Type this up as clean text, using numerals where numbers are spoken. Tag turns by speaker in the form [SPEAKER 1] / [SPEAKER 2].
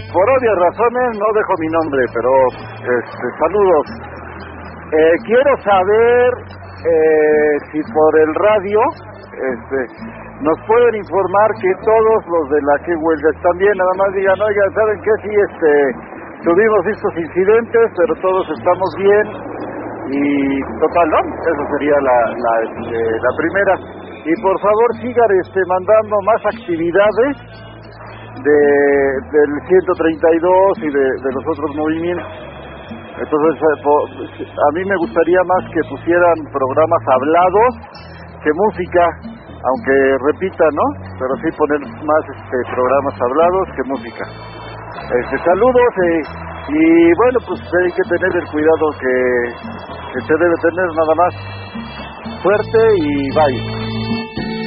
[SPEAKER 1] por obvias razones no dejo mi nombre, pero saludos. Quiero saber si por el radio nos pueden informar que todos los de la que huelga están bien, nada más digan, oiga, ¿saben qué? Sí, tuvimos estos incidentes, pero todos estamos bien, y total, ¿no? Eso sería la primera. Y por favor sigan mandando más actividades del 132 y de los otros movimientos. Entonces, a mí me gustaría más que pusieran programas hablados que música, aunque repita, ¿no? Pero sí poner más programas hablados que música. Saludos, y bueno, pues hay que tener el cuidado que se debe tener, nada más. Suerte y bye.